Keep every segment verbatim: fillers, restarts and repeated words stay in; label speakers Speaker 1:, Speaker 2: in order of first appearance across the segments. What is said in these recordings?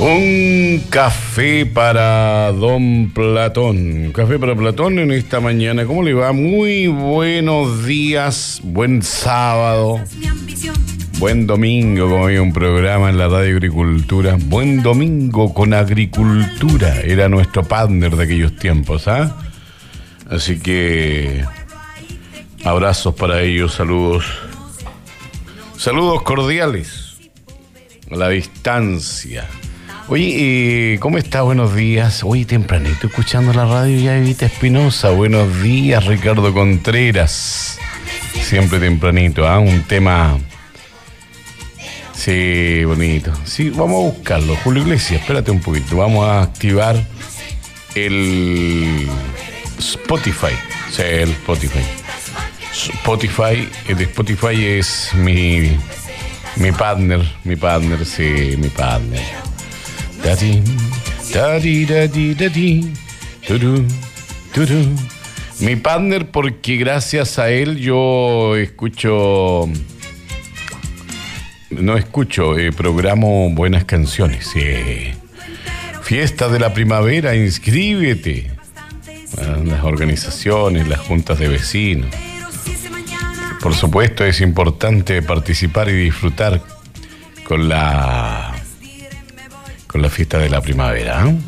Speaker 1: Un café para Don Platón. Un café para Platón en esta mañana. ¿Cómo le va? Muy buenos días. Buen sábado. Buen domingo, como hay un programa en la Radio Agricultura. Buen domingo con Agricultura. Era nuestro partner de aquellos tiempos, ¿ah? ¿eh? Así que abrazos para ellos, saludos. Saludos cordiales. A la distancia. Oye, eh, ¿cómo está? Buenos días. Oye, tempranito escuchando la radio ya Evita Espinosa. Buenos días, Ricardo Contreras. Siempre tempranito, ¿ah? ¿eh? Un tema... Sí, bonito. Sí, vamos a buscarlo. Julio Iglesias, espérate un poquito. Vamos a activar el Spotify. Sí, el Spotify. Spotify, el de Spotify es mi... Mi partner, mi partner, sí, mi partner. Daddy, daddy, daddy, daddy, turu, turu. Mi partner, porque gracias a él yo escucho, no escucho, eh, programo buenas canciones. Eh. Fiesta de la primavera, inscríbete. Bueno, las organizaciones, las juntas de vecinos. Por supuesto, es importante participar y disfrutar con la con la fiesta de la primavera. ¿eh?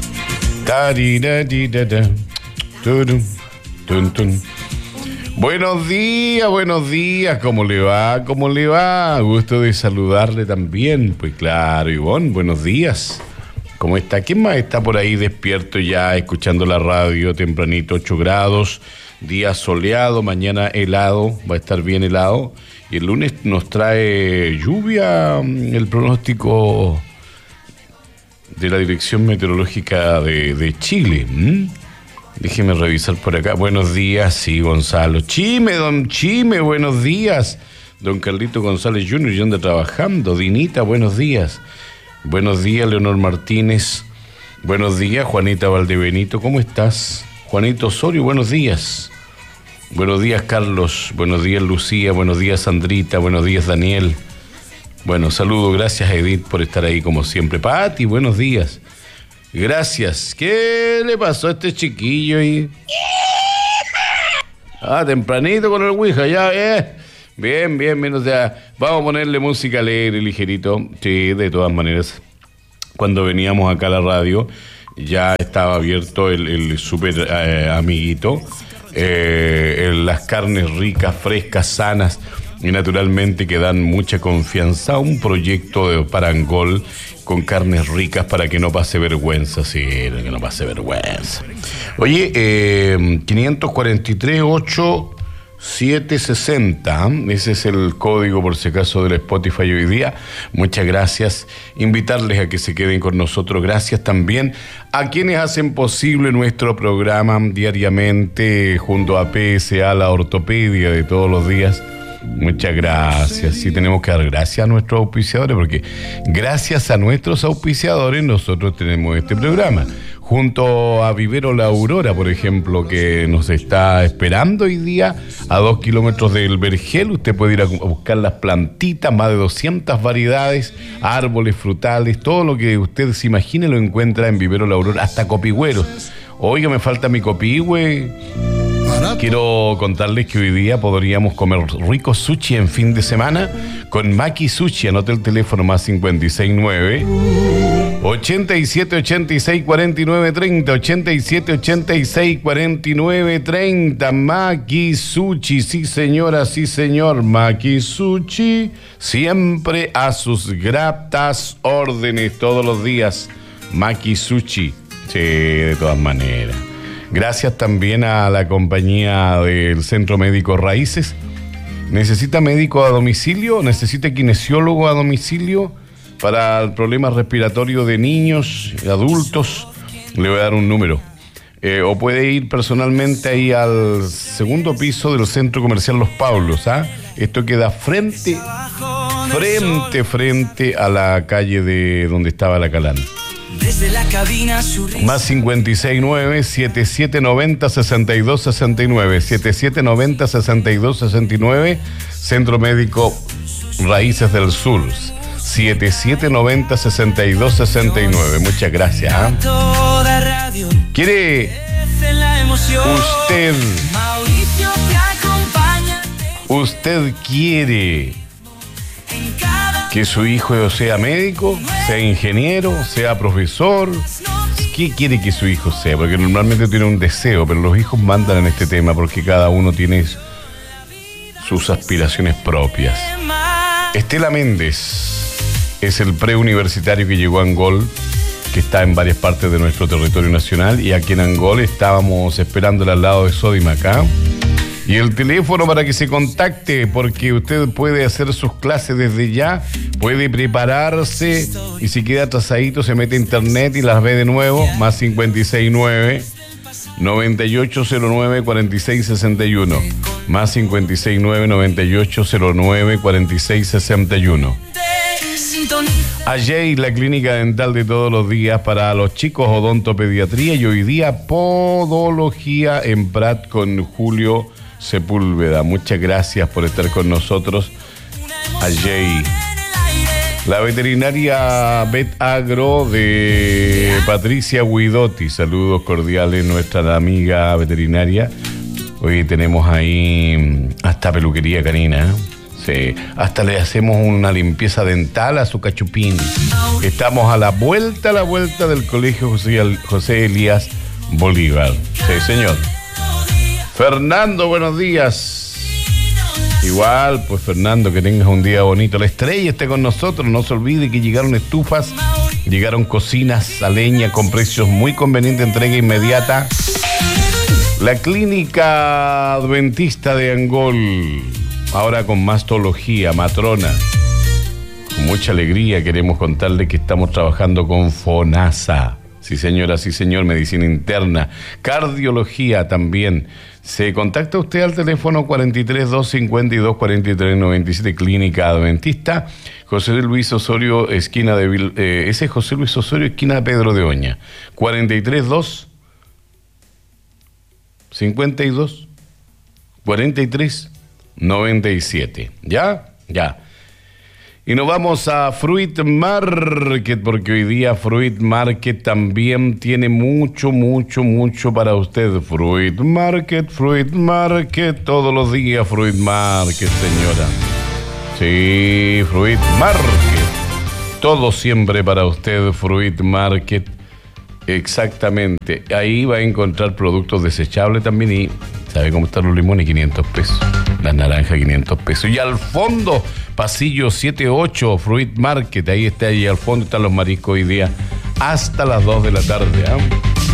Speaker 1: Buenos días, buenos días. ¿Cómo le va? ¿Cómo le va? Gusto de saludarle también. Pues claro, Ivonne, buenos días. ¿Cómo está? ¿Quién más está por ahí despierto ya, escuchando la radio tempranito? ocho grados. Día soleado, mañana helado, va a estar bien helado. Y el lunes nos trae lluvia, el pronóstico de la Dirección Meteorológica de, de Chile. ¿Mm? Déjeme revisar por acá. Buenos días, sí, Gonzalo. Chime, don Chime, buenos días. Don Carlito González junior, ya anda trabajando. Dinita, buenos días. Buenos días, Leonor Martínez. Buenos días, Juanita Valdebenito. ¿Cómo estás? Juanito Osorio, buenos días. Buenos días, Carlos. Buenos días, Lucía. Buenos días, Sandrita. Buenos días, Daniel. Bueno, saludo. Gracias, Edith, por estar ahí como siempre. Pati, buenos días. Gracias. ¿Qué le pasó a este chiquillo ahí? Ah, tempranito con el Ouija, ya, eh. Bien, bien, bien. O sea, vamos a ponerle música alegre, ligerito. Sí, de todas maneras. Cuando veníamos acá a la radio, ya estaba abierto el, el super eh, amiguito. Eh, las carnes ricas, frescas, sanas y naturalmente que dan mucha confianza. Un proyecto de Parangol con carnes ricas para que no pase vergüenza, sí, que no pase vergüenza. Oye, eh, quinientos cuarenta y tres, ocho, siete sesenta, ese es el código por si acaso del Spotify hoy día. Muchas gracias. Invitarles a que se queden con nosotros. Gracias también a quienes hacen posible nuestro programa diariamente junto a P S A, la ortopedia de todos los días. Muchas gracias. Sí, tenemos que dar gracias a nuestros auspiciadores, porque gracias a nuestros auspiciadores nosotros tenemos este programa. Junto a Vivero La Aurora, por ejemplo, que nos está esperando hoy día a dos kilómetros del Vergel. Usted puede ir a buscar las plantitas, más de doscientas variedades, árboles, frutales, todo lo que usted se imagine lo encuentra en Vivero La Aurora, hasta copigüeros. Oiga, me falta mi copihue. Quiero contarles que hoy día podríamos comer rico sushi en fin de semana con Maki Sushi. Anote el teléfono más cincuenta y seis nueve, ochenta y siete, ochenta y seis, cuarenta y nueve, treinta, ochenta y siete, ochenta y seis, cuarenta y nueve, treinta. Maki Sushi, sí señora, sí señor. Maki Sushi, siempre a sus gratas órdenes todos los días. Maki Sushi, sí, de todas maneras. Gracias también a la compañía del Centro Médico Raíces. ¿Necesita médico a domicilio? ¿Necesita kinesiólogo a domicilio para el problema respiratorio de niños, adultos? Le voy a dar un número. Eh, o puede ir personalmente ahí al segundo piso del Centro Comercial Los Paulos. ¿ah? Esto queda frente, frente, frente a la calle de donde estaba la Calán. Desde la cabina más cincuenta y seis nueve, setenta y siete noventa, sesenta y dos sesenta y nueve, setenta y siete noventa, sesenta y dos sesenta y nueve, Centro Médico Raíces del Sur. siete siete nueve cero seis dos seis nueve. Muchas gracias. ¿eh? ¿Quiere usted, usted quiere que su hijo sea médico, sea ingeniero, sea profesor? ¿Qué quiere que su hijo sea? Porque normalmente tiene un deseo, pero los hijos mandan en este tema porque cada uno tiene sus aspiraciones propias. Estela Méndez es el preuniversitario que llegó a Angol, que está en varias partes de nuestro territorio nacional, y aquí en Angol estábamos esperándole al lado de Sodimac, ¿ah? Y el teléfono para que se contacte, porque usted puede hacer sus clases desde ya, puede prepararse, y si queda atrasadito se mete a internet y las ve de nuevo, más cincuenta y seis nueve, noventa y ocho cero nueve, cuarenta y seis sesenta y uno, más cincuenta y seis nueve, noventa y ocho cero nueve, cuarenta y seis sesenta y uno. Ayer la clínica dental de todos los días para los chicos, odontopediatría, y hoy día podología en Prat con Julio Sepúlveda. Muchas gracias por estar con nosotros. Ayer la veterinaria Vet Agro de Patricia Guidotti. Saludos cordiales, nuestra amiga veterinaria. Hoy tenemos ahí hasta peluquería canina, ¿eh? Sí, hasta le hacemos una limpieza dental a su cachupín. Estamos a la vuelta, a la vuelta del colegio José, José Elías Bolívar. Sí, señor. Fernando, buenos días. Igual, pues Fernando, que tengas un día bonito. La estrella esté con nosotros. No se olvide que llegaron estufas, llegaron cocinas a leña con precios muy convenientes, entrega inmediata. La clínica adventista de Angol, ahora con mastología, matrona. Con mucha alegría queremos contarle que estamos trabajando con FONASA. Sí, señora, sí, señor, medicina interna, cardiología también. Se contacta usted al teléfono cuarenta y tres, doscientos cincuenta y dos, cuarenta y tres, noventa y siete, Clínica Adventista, José Luis Osorio, esquina de... Eh, ese es José Luis Osorio, esquina de Pedro de Oña. cuarenta y tres, dos, cincuenta y dos, cuarenta y tres, noventa y siete. ¿Ya? Ya. Y nos vamos a Fruit Market, porque hoy día Fruit Market también tiene mucho, mucho, mucho para usted. Fruit Market, Fruit Market, todos los días Fruit Market, señora. Sí, Fruit Market. Todo siempre para usted, Fruit Market. Exactamente. Ahí va a encontrar productos desechables también y... ¿sabe cómo están los limones? quinientos pesos. Las naranjas, quinientos pesos. Y al fondo, pasillo siete ocho, Fruit Market. Ahí está, ahí al fondo están los mariscos hoy día. Hasta las dos de la tarde. ¿eh?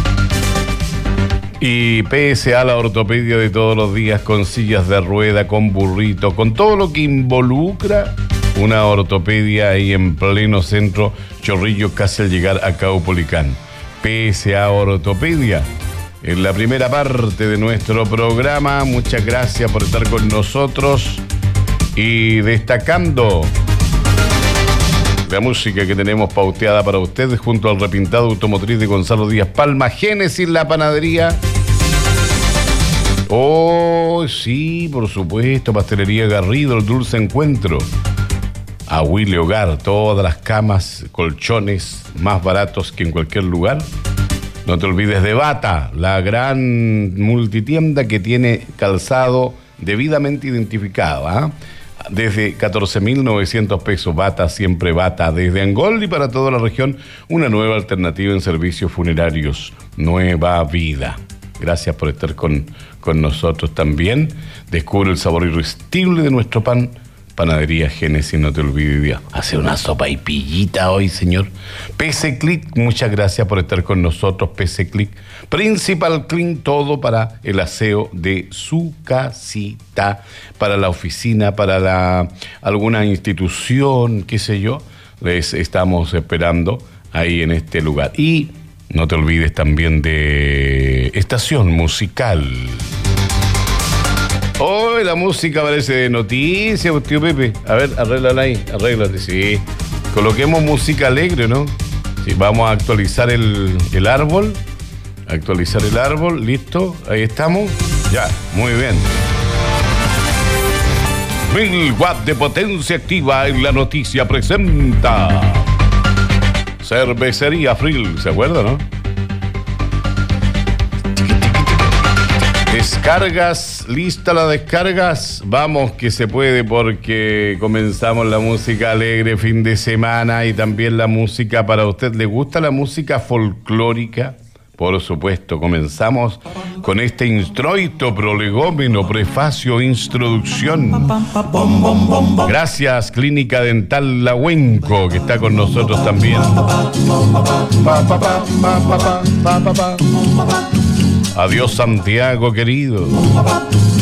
Speaker 1: Y P S A, la ortopedia de todos los días, con sillas de rueda, con burrito, con todo lo que involucra una ortopedia ahí en pleno centro, Chorrillos, casi al llegar a Caupolicán. P S A Ortopedia. En la primera parte de nuestro programa, muchas gracias por estar con nosotros y destacando la música que tenemos pauteada para ustedes junto al repintado automotriz de Gonzalo Díaz Palma, Génesis, la panadería. Oh, sí, por supuesto, Pastelería Garrido, el dulce encuentro. A Willy Hogar, todas las camas, colchones más baratos que en cualquier lugar. No te olvides de Bata, la gran multitienda que tiene calzado debidamente identificado, ¿eh? Desde catorce mil novecientos pesos, Bata, siempre Bata. Desde Angol y para toda la región, una nueva alternativa en servicios funerarios. Nueva vida. Gracias por estar con, con nosotros también. Descubre el sabor irresistible de nuestro pan. Panadería Génesis, no te olvides, día. Hace una sopa y pillita hoy, señor. P C Click, muchas gracias por estar con nosotros, P C Click. Principal Clean, todo para el aseo de su casita, para la oficina, para la alguna institución, qué sé yo. Les estamos esperando ahí en este lugar. Y no te olvides también de Estación Musical. Hoy la música parece de noticias, tío Pepe. A ver, arréglala ahí, arréglate, sí. Coloquemos música alegre, ¿no? Sí, vamos a actualizar el, el árbol. Actualizar el árbol, listo, ahí estamos. Ya, muy bien. mil watts de potencia activa en la noticia presenta. Cervecería Frill, ¿se acuerda, no? Descargas, lista la descargas. Vamos que se puede porque comenzamos la música alegre fin de semana y también la música para usted. ¿Le gusta la música folclórica? Por supuesto, comenzamos con este introito, prolegómeno, prefacio, introducción. Gracias, Clínica Dental Lahuenco, que está con nosotros también. Adiós, Santiago querido.